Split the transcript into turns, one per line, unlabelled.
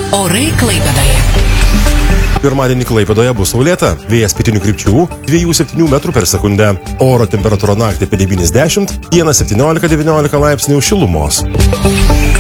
Orai Klaipėdoje.
Pirmadienį Klaipėdoje bus saulėta, vėjas pietinių krypčių 2–7 metrų per sekundę. Oro temperatūra naktį apie 9–10, dieną 17–19 laipsnių šilumos.